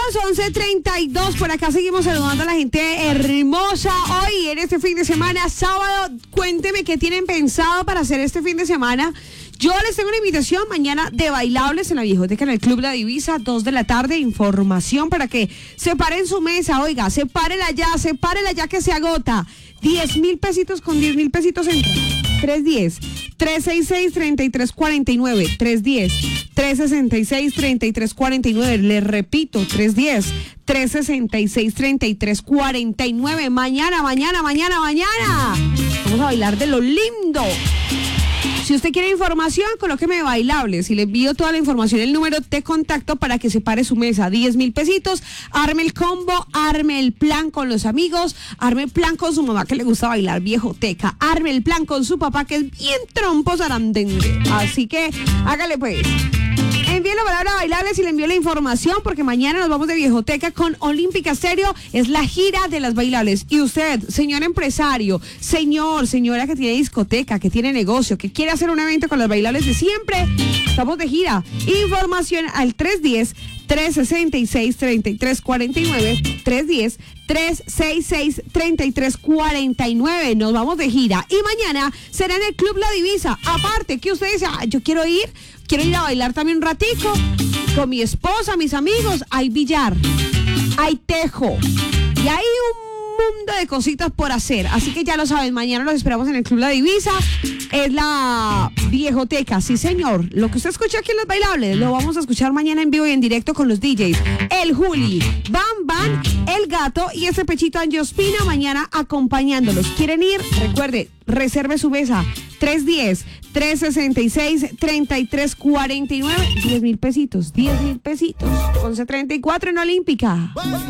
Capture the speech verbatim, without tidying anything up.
once treinta y dos, por acá seguimos saludando a la gente hermosa. Hoy, en este fin de semana, sábado, cuénteme qué tienen pensado para hacer este fin de semana. Yo les tengo una invitación mañana de bailables en la Viejoteca, en el Club La Divisa, dos de la tarde, información para que separen su mesa, oiga, sepárela ya, sepárela ya que se agota. diez mil pesitos con diez mil pesitos entra. tres diez, tres seis seis, tres tres cuatro nueve, tres diez, tres seis seis, tres tres cuatro nueve, les repito, tres diez, tres seis seis, tres tres cuatro nueve, mañana, mañana, mañana, mañana, vamos a bailar de lo lindo. Si usted quiere información, colóqueme bailables y le envío toda la información, el número de contacto para que separe su mesa. diez mil pesitos, arme el combo, arme el plan con los amigos, arme el plan con su mamá que le gusta bailar viejoteca, arme el plan con su papá que es bien trompo zarandengue. Así que hágale pues. Envíe la palabra bailables y le envío la información porque mañana nos vamos de viejoteca con Olímpica Stereo. Es la gira de las bailables. Y usted, señor empresario, señor, señora que tiene discoteca, que tiene negocio, que quiere hacer un evento con las bailables de siempre, estamos de gira. Información al tres diez, tres seis seis, tres tres cuatro nueve, tres diez, tres seis seis, tres tres cuatro nueve. Nos vamos de gira. Y mañana será en el Club La Divisa. Aparte, que usted dice, ah, yo quiero ir... Quiero ir a bailar también un ratico con mi esposa, mis amigos. Hay billar, hay tejo y hay un mundo de cositas por hacer. Así que ya lo saben, mañana los esperamos en el Club La Divisa. Es la viejoteca, sí señor. Lo que usted escucha aquí en Los Bailables lo vamos a escuchar mañana en vivo y en directo con los D Js. El Juli, Bam Bam, El Gato y ese pechito Anjospina mañana acompañándolos. ¿Quieren ir? Recuerde, reserve su mesa. tres diez, tres seis seis, tres tres cuatro nueve, diez mil pesitos, diez mil pesitos, once treinta y cuatro en Olímpica.